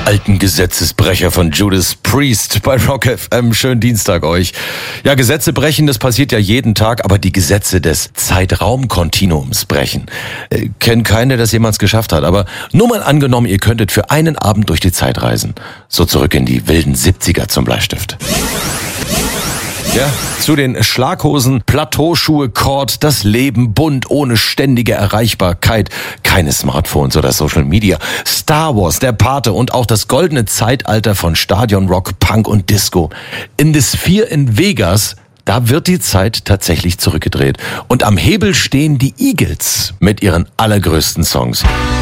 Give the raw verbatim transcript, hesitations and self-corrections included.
alten Gesetzesbrecher von Judas Priest bei Rock F M. Schönen Dienstag euch. Ja, Gesetze brechen, das passiert ja jeden Tag, aber die Gesetze des Zeitraumkontinuums brechen. Äh, kennt keiner, der das jemals geschafft hat, aber nur mal angenommen, ihr könntet für einen Abend durch die Zeit reisen. So zurück in die wilden siebziger zum Bleistift. Ja, zu den Schlaghosen, Plateauschuhe, Kord, das Leben bunt, ohne ständige Erreichbarkeit, keine Smartphones oder Social Media, Star Wars, der Pate und auch das goldene Zeitalter von Stadionrock, Punk und Disco. In The Sphere in Vegas, da wird die Zeit tatsächlich zurückgedreht. Und am Hebel stehen die Eagles mit ihren allergrößten Songs.